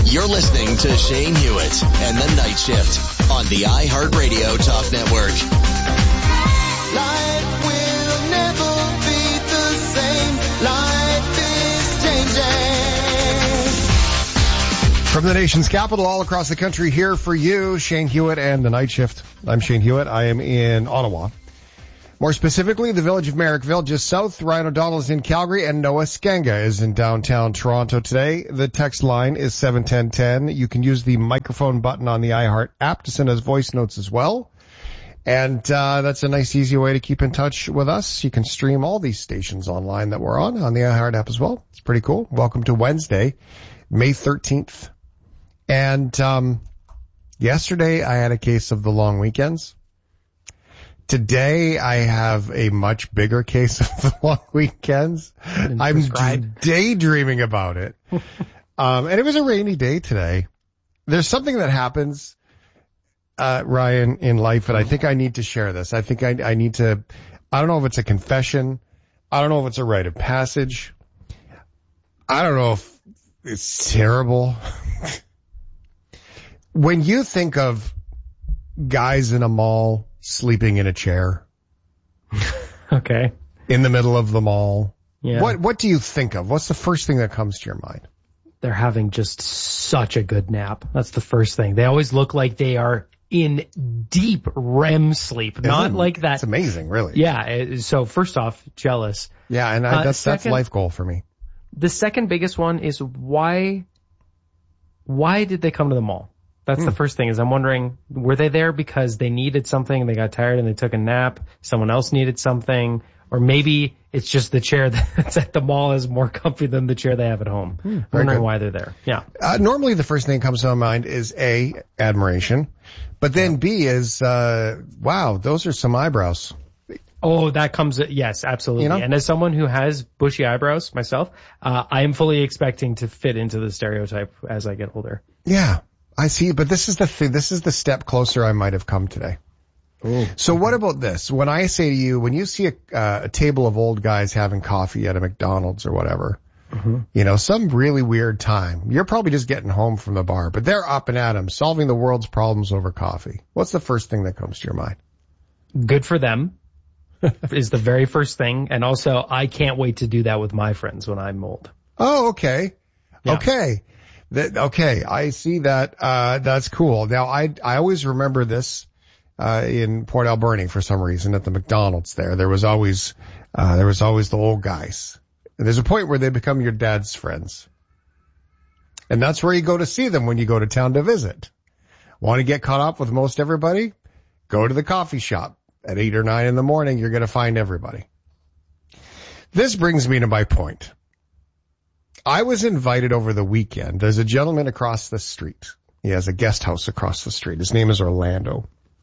You're listening to Shane Hewitt and the Night Shift on the iHeartRadio Talk Network. Life will never be the same. Life is changing. From the nation's capital all across the country, here for you, Shane Hewitt and the Night Shift. I'm Shane Hewitt. I am in Ottawa. More specifically, the village of Merrickville, just south. Ryan O'Donnell is in Calgary, and Noah Skenga is in downtown Toronto today. The text line is 71010. You can use the microphone button on the iHeart app to send us voice notes as well. And that's a nice, easy way to keep in touch with us. You can stream all these stations online that we're on the iHeart app as well. It's pretty cool. Welcome to Wednesday, May 13th. And yesterday I had a case of the long weekends. Today I have a much bigger case of the long weekends. I'm daydreaming about it. And it was a rainy day today. There's something that happens, Ryan, in life, and I think I need to share this. I think I need to, I don't know if it's a confession. I don't know if it's a rite of passage. I don't know if it's terrible. When you think of guys in a mall sleeping in a chair. Okay. In the middle of the mall. Yeah. What do you think of? What's the first thing that comes to your mind? They're having just such a good nap. That's the first thing. They always look like they are in deep REM sleep. Not like that. It's amazing, really. Yeah. So first off, jealous. Yeah, and that's life goal for me. The second biggest one is why did they come to the mall? That's the first thing, is I'm wondering, were they there because they needed something and they got tired and they took a nap? Someone else needed something? Or maybe it's just the chair that's at the mall is more comfy than the chair they have at home. Wondering why they're there. Yeah. Normally the first thing that comes to my mind is A, admiration. But then B is, wow, those are some eyebrows. Oh, that comes, yes, absolutely. You know? And as someone who has bushy eyebrows myself, I am fully expecting to fit into the stereotype as I get older. Yeah. I see, but this is the thing. This is the step closer I might have come today. Ooh. So what about this? When I say to you, when you see a table of old guys having coffee at a McDonald's or whatever, you know, some really weird time, you're probably just getting home from the bar, but they're up and at 'em, solving the world's problems over coffee. What's the first thing that comes to your mind? Good for them is the very first thing. And also, I can't wait to do that with my friends when I'm old. Oh, okay. Yeah. Okay. Okay, I see that. That's cool. Now, I always remember this, in Port Alberni for some reason at the McDonald's there. There was always the old guys. And there's a point where they become your dad's friends. And that's where you go to see them when you go to town to visit. Want to get caught up with most everybody? Go to the coffee shop. At 8 or 9 in the morning, you're going to find everybody. This brings me to my point. I was invited over the weekend. There's a gentleman across the street. He has a guest house across the street. His name is Orlando.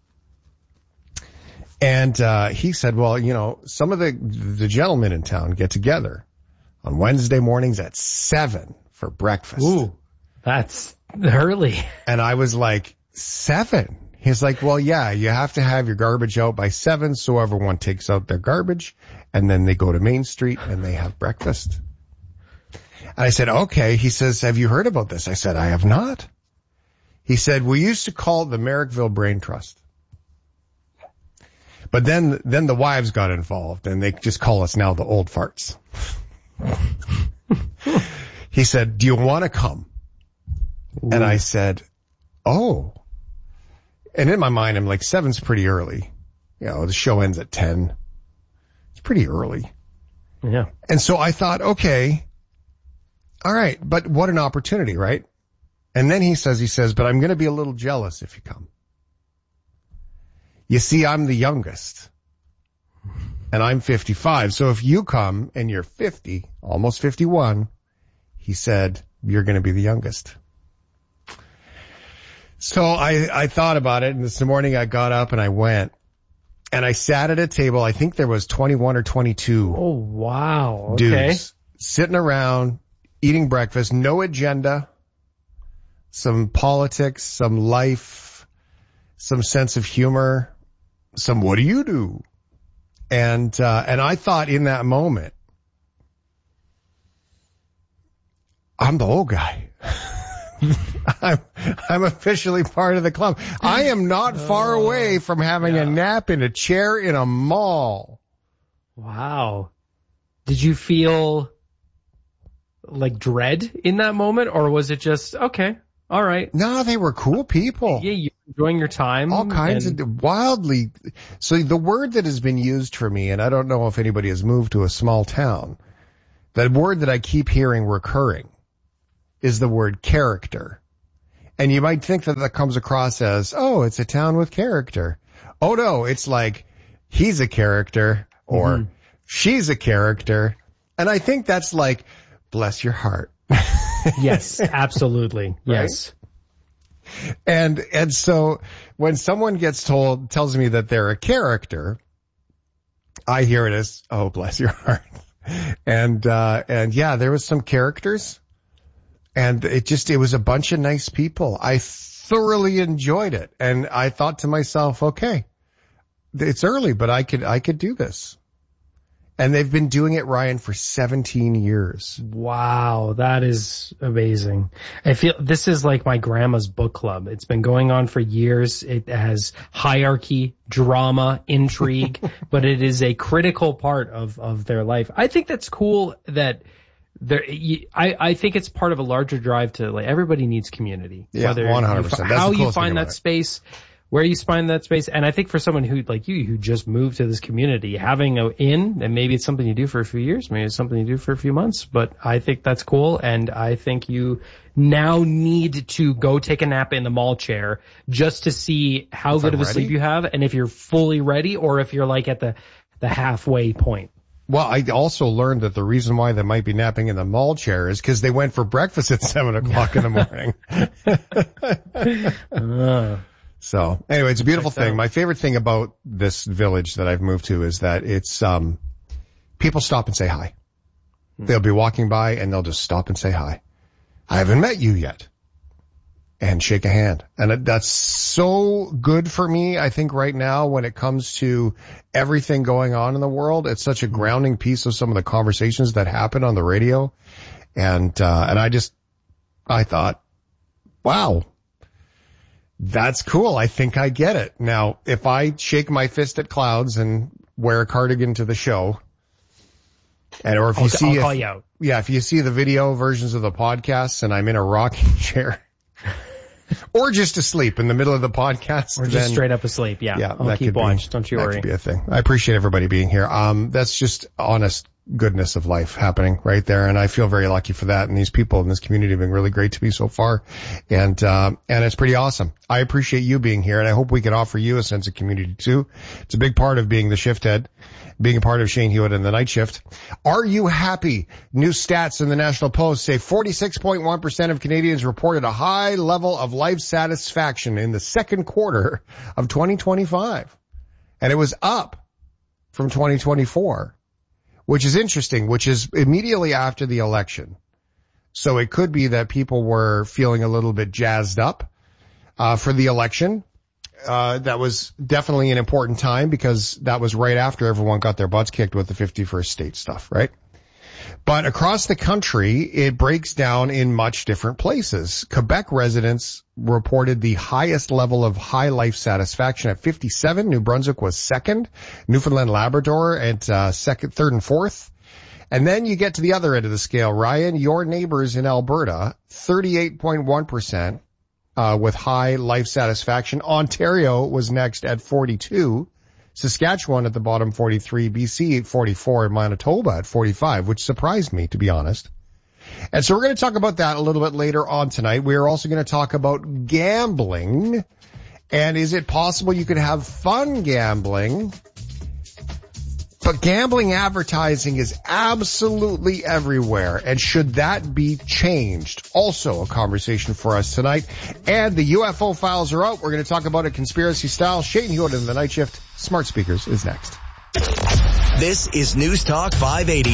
And he said, well, you know, some of the gentlemen in town get together on Wednesday mornings at 7 for breakfast. Ooh, that's early. And I was like, 7? He's like, well, yeah, you have to have your garbage out by 7 so everyone takes out their garbage. And then they go to Main Street and they have breakfast. And I said, okay. He says, have you heard about this? I said, I have not. He said, we used to call it the Merrickville Brain Trust. But then the wives got involved and they just call us now the old farts. He said, do you want to come? Ooh. And I said, oh. And in my mind, I'm like, 7's pretty early. You know, the show ends at 10. It's pretty early. Yeah. And so I thought, okay. All right, but what an opportunity, right? And then he says, but I'm going to be a little jealous if you come. You see, I'm the youngest. And I'm 55. So if you come and you're 50, almost 51, he said, you're going to be the youngest. So I thought about it, and this morning I got up and I went. And I sat at a table, I think there was 21 or 22. Oh, wow. Okay. Dudes sitting around, eating breakfast, no agenda, some politics, some life, some sense of humor, some what do you do? And I thought in that moment, I'm the old guy. I'm officially part of the club. I am not far away from having a nap in a chair in a mall. Wow. Did you feel like dread in that moment, or was it just, okay, all right? No, they were cool people. Yeah, you're enjoying your time. All kinds of wildly. So the word that has been used for me, and I don't know if anybody has moved to a small town, the word that I keep hearing recurring is the word character. And you might think that comes across as, oh, it's a town with character. Oh no, it's like, he's a character, or she's a character. And I think that's like, bless your heart. Yes, absolutely. Yes. And so when someone tells me that they're a character, I hear it as, oh, bless your heart. And yeah, there was some characters, and it was a bunch of nice people. I thoroughly enjoyed it. And I thought to myself, okay, it's early, but I could do this. And they've been doing it, Ryan, for 17 years. Wow, that is amazing. I feel this is like my grandma's book club. It's been going on for years. It has hierarchy, drama, intrigue, but it is a critical part of their life. I think that's cool that I think it's part of a larger drive to, like, everybody needs community. Yeah, 100%. How you find that space, where you find that space. And I think for someone who, like you, who just moved to this community, having and maybe it's something you do for a few years, maybe it's something you do for a few months, but I think that's cool. And I think you now need to go take a nap in the mall chair just to see how good of a sleep you have, and if you're fully ready, or if you're like at the halfway point. Well, I also learned that the reason why they might be napping in the mall chair is because they went for breakfast at 7 o'clock in the morning. So anyway, it's a beautiful thing. My favorite thing about this village that I've moved to is that it's, people stop and say hi. They'll be walking by and they'll just stop and say hi. I haven't met you yet. And shake a hand. And that's so good for me, I think, right now when it comes to everything going on in the world. It's such a grounding piece of some of the conversations that happen on the radio. And I thought, wow, that's cool. I think I get it. Now, if I shake my fist at clouds and wear a cardigan to the show, or if I'll call you out. Yeah, if you see the video versions of the podcasts and I'm in a rocking chair, or just asleep in the middle of the podcast. Or just straight up asleep, yeah. I'll keep watch, don't you worry. That could be a thing. I appreciate everybody being here. That's just honest goodness of life happening right there, and I feel very lucky for that. And these people in this community have been really great to me so far, and it's pretty awesome. I appreciate you being here, and I hope we can offer you a sense of community too. It's a big part of being the shift head, being a part of Shane Hewitt and the night shift. Are you happy? New stats in the National Post say 46.1% of Canadians reported a high level of life satisfaction in the second quarter of 2025, and it was up from 2024. Which is interesting, which is immediately after the election. So it could be that people were feeling a little bit jazzed up for the election. That was definitely an important time because that was right after everyone got their butts kicked with the 51st state stuff, right? But across the country, it breaks down in much different places. Quebec residents reported the highest level of high life satisfaction at 57. New Brunswick was second. Newfoundland, Labrador at second, third, and fourth. And then you get to the other end of the scale, Ryan. Your neighbors in Alberta, 38.1% with high life satisfaction. Ontario was next at 42. Saskatchewan at the bottom, 43, BC at 44, and Manitoba at 45, which surprised me, to be honest. And so we're going to talk about that a little bit later on tonight. We are also going to talk about gambling. And is it possible you could have fun gambling? But gambling advertising is absolutely everywhere. And should that be changed? Also a conversation for us tonight. And the UFO files are out. We're going to talk about it conspiracy style. Shane Hewitt in the night shift. Smart Speakers is next. This is News Talk 580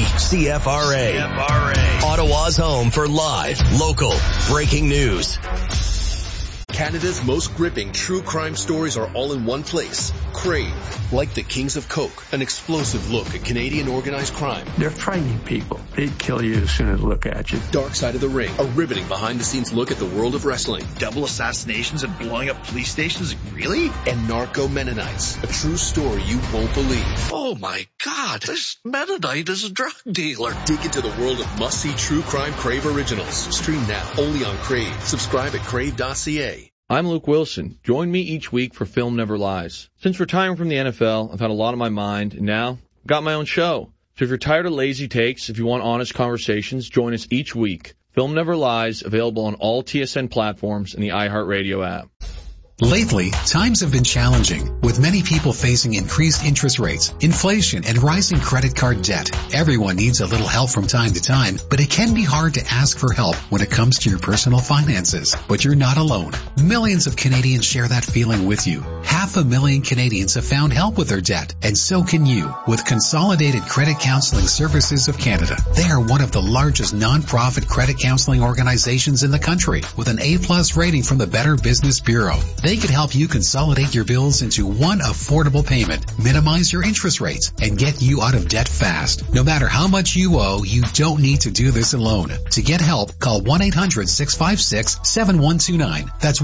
CFRA. Ottawa's home for live, local, breaking news. Canada's most gripping true crime stories are all in one place. Crave. Like the Kings of Coke, an explosive look at Canadian organized crime. They're frightening people. They'd kill you as soon as they look at you. Dark Side of the Ring, a riveting behind-the-scenes look at the world of wrestling. Double assassinations and blowing up police stations? Really? And Narco Mennonites, a true story you won't believe. Oh my God, this Mennonite is a drug dealer. Dig into the world of must-see true crime Crave originals. Stream now, only on Crave. Subscribe at crave.ca. I'm Luke Wilson. Join me each week for Film Never Lies. Since retiring from the NFL, I've had a lot on my mind, and now I've got my own show. So if you're tired of lazy takes, if you want honest conversations, join us each week. Film Never Lies, available on all TSN platforms and the iHeartRadio app. Lately, times have been challenging, with many people facing increased interest rates, inflation, and rising credit card debt. Everyone needs a little help from time to time, but it can be hard to ask for help when it comes to your personal finances. But you're not alone. Millions of Canadians share that feeling with you. 500,000 Canadians have found help with their debt, and so can you, with Consolidated Credit Counseling Services of Canada. They are one of the largest non-profit credit counseling organizations in the country, with an A+ rating from the Better Business Bureau. They could help you consolidate your bills into one affordable payment, minimize your interest rates, and get you out of debt fast. No matter how much you owe, you don't need to do this alone. To get help, call 1-800-656-7129. That's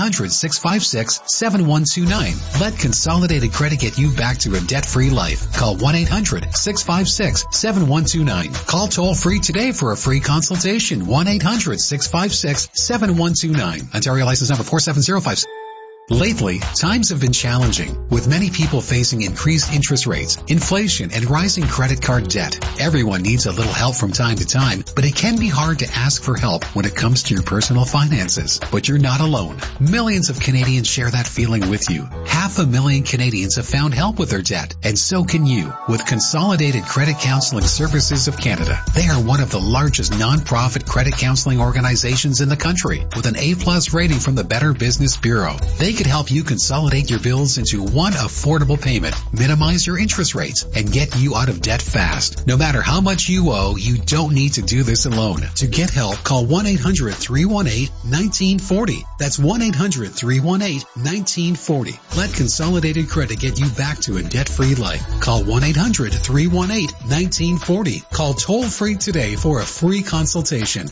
1-800-656-7129. Let Consolidated Credit get you back to a debt-free life. Call 1-800-656-7129. Call toll-free today for a free consultation. 1-800-656-7129. Ontario license number 47056. Lately, times have been challenging, with many people facing increased interest rates, inflation, and rising credit card debt. Everyone needs a little help from time to time, but it can be hard to ask for help when it comes to your personal finances. But you're not alone. Millions of Canadians share that feeling with you. 500,000 Canadians have found help with their debt, and so can you, with Consolidated Credit Counseling Services of Canada. They are one of the largest non-profit credit counseling organizations in the country, with an A+ rating from the Better Business Bureau. They could help you consolidate your bills into one affordable payment, minimize your interest rates, and get you out of debt fast. No matter how much you owe, you don't need to do this alone. To get help, call 1-800-318-1940. That's 1-800-318-1940. Let Consolidated Credit get you back to a debt-free life. Call 1-800-318-1940. Call toll-free today for a free consultation.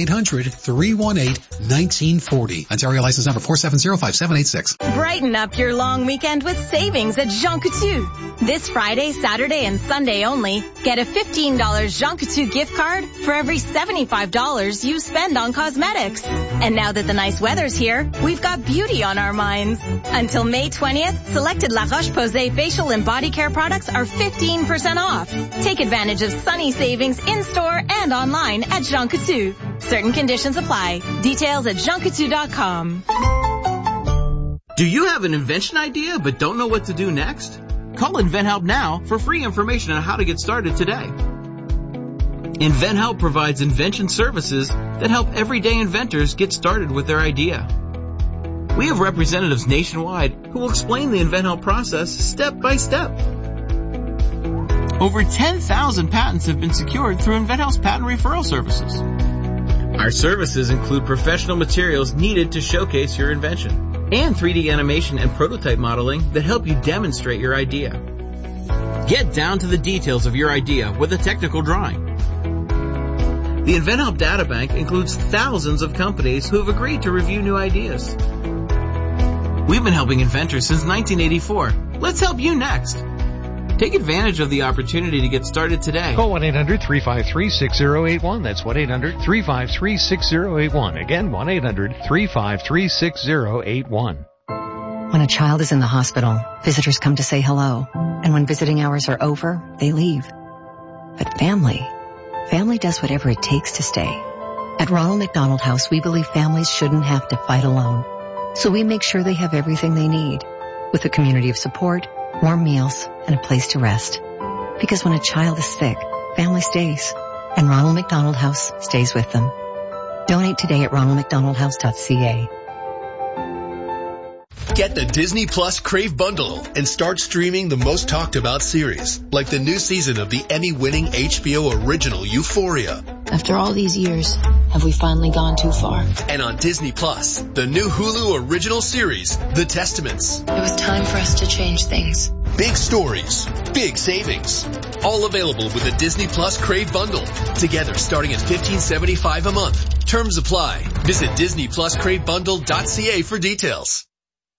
1-800-318-1940. Ontario license number 4705786. Brighten up your long weekend with savings at Jean Coutu. This Friday, Saturday, and Sunday only, get a $15 Jean Coutu gift card for every $75 you spend on cosmetics. And now that the nice weather's here, we've got beauty on our minds. Until May 20th, selected La Roche-Posay facial and body care products are 15% off. Take advantage of sunny savings in-store and online at Jean Coutu. Certain conditions apply. Details at jeancoutu.com. Do you have an invention idea but don't know what to do next? Call InventHelp now for free information on how to get started today. InventHelp provides invention services that help everyday inventors get started with their idea. We have representatives nationwide who will explain the InventHelp process step by step. Over 10,000 patents have been secured through InventHelp's patent referral services. Our services include professional materials needed to showcase your invention, and 3D animation and prototype modeling that help you demonstrate your idea. Get down to the details of your idea with a technical drawing. The InventHelp Databank includes thousands of companies who have agreed to review new ideas. We've been helping inventors since 1984. Let's help you next. Take advantage of the opportunity to get started today. Call 1-800-353-6081. That's 1-800-353-6081. Again, 1-800-353-6081. When a child is in the hospital, visitors come to say hello. And when visiting hours are over, they leave. But family does whatever it takes to stay. At Ronald McDonald House, we believe families shouldn't have to fight alone. So we make sure they have everything they need, with a community of support, warm meals, and a place to rest. Because when a child is sick, family stays, and Ronald McDonald House stays with them. Donate today at ronaldmcdonaldhouse.ca. Get the Disney Plus Crave bundle and start streaming the most talked about series, like the new season of the Emmy-winning HBO original Euphoria. After all these years, have we finally gone too far? And on Disney Plus, the new Hulu original series, The Testaments. It was time for us to change things. Big stories, big savings. All available with the Disney Plus Crave bundle. Together starting at $15.75 a month. Terms apply. Visit DisneyPlusCraveBundle.ca for details.